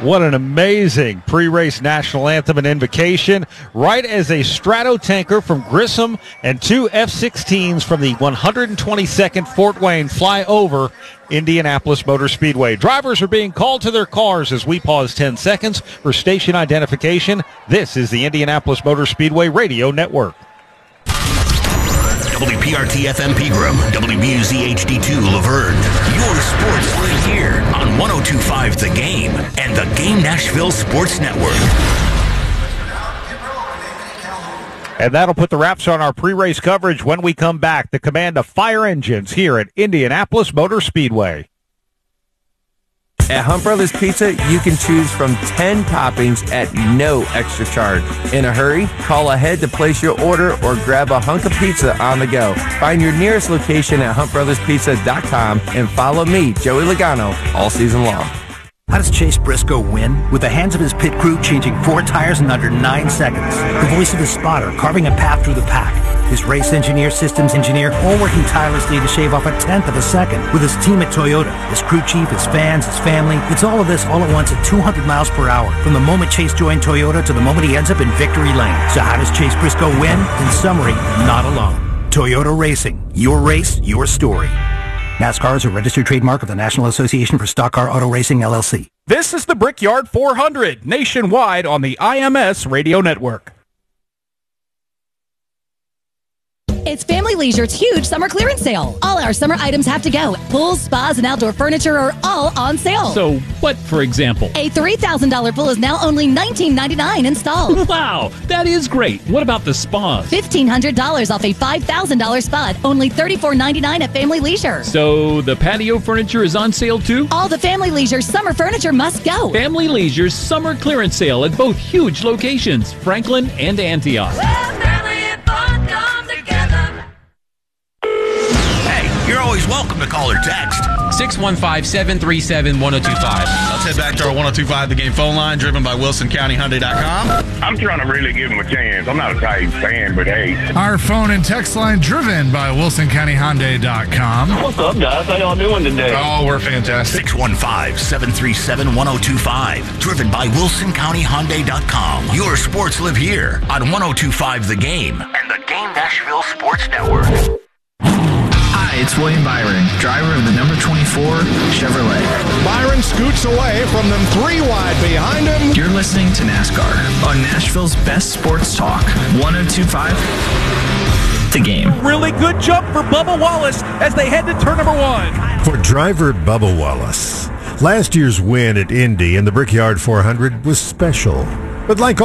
What an amazing pre-race national anthem and invocation. Right as a Stratotanker from Grissom and two F-16s from the 122nd Fort Wayne fly over Indianapolis Motor Speedway. Drivers are being called to their cars as we pause 10 seconds for station identification. This is the Indianapolis Motor Speedway Radio Network. WPRT FM Pegram, WBUZ HD2 Laverne. Your sports league here on 102.5 The Game and the Game Nashville Sports Network. And that'll put the wraps on our pre-race coverage when we come back. The command of fire engines here at Indianapolis Motor Speedway. At Hunt Brothers Pizza, you can choose from 10 toppings at no extra charge. In a hurry, call ahead to place your order or grab a hunk of pizza on the go. Find your nearest location at huntbrotherspizza.com and follow me, Joey Logano, all season long. How does Chase Briscoe win? With the hands of his pit crew changing 4 tires in under 9 seconds. The voice of his spotter carving a path through the pack. His race engineer, systems engineer, all working tirelessly to shave off 1/10 of a second. With his team at Toyota, his crew chief, his fans, his family. It's all of this all at once at 200 miles per hour. From the moment Chase joined Toyota to the moment he ends up in victory lane. So how does Chase Briscoe win? In summary, not alone. Toyota Racing. Your race, your story. NASCAR is a registered trademark of the National Association for Stock Car Auto Racing, LLC. This is the Brickyard 400, nationwide on the IMS Radio Network. It's Family Leisure's huge summer clearance sale. All our summer items have to go. Pools, spas, and outdoor furniture are all on sale. So what, for example? A $3,000 pool is now only $19.99 installed. Wow, that is great. What about the spas? $1,500 off a $5,000 spa, only $34.99 at Family Leisure. So the patio furniture is on sale too? All the Family Leisure summer furniture must go. Family Leisure's summer clearance sale at both huge locations, Franklin and Antioch. You're always welcome to call or text. 615-737-1025. Let's head back to our 102.5 The Game phone line, driven by WilsonCountyHyundai.com. I'm trying to really give him a chance. I'm not a Titans fan, but hey. Our phone and text line, driven by WilsonCountyHyundai.com. What's up, guys? How y'all doing today? Oh, we're fantastic. 615-737-1025, driven by WilsonCountyHyundai.com. Your sports live here on 102.5 The Game and the Game Nashville Sports Network. Hi, it's William Byron, driver of the number 24 Chevrolet. Byron scoots away from them 3 wide behind him. You're listening to NASCAR on Nashville's best sports talk, 102.5 The Game. Really good jump for Bubba Wallace as they head to turn number 1. For driver Bubba Wallace, last year's win at Indy in the Brickyard 400 was special. But like